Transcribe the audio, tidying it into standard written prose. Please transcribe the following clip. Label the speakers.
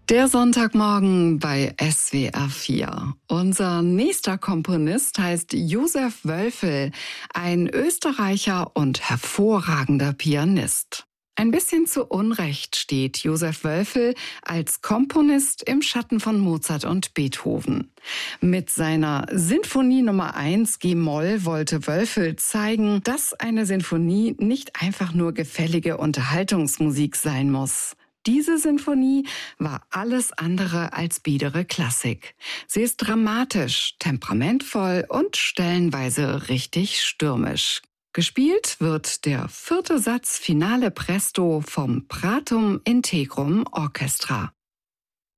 Speaker 1: Der Sonntagmorgen bei SWR 4. Unser nächster Komponist heißt Josef Wölfel, ein Österreicher und hervorragender Pianist. Ein bisschen zu Unrecht steht Josef Wölfel als Komponist im Schatten von Mozart und Beethoven. Mit seiner Sinfonie Nummer 1 G-Moll wollte Wölfel zeigen, dass eine Sinfonie nicht einfach nur gefällige Unterhaltungsmusik sein muss. Diese Sinfonie war alles andere als biedere Klassik. Sie ist dramatisch, temperamentvoll und stellenweise richtig stürmisch. Gespielt wird der 4. Satz Finale Presto vom Pratum Integrum Orchestra.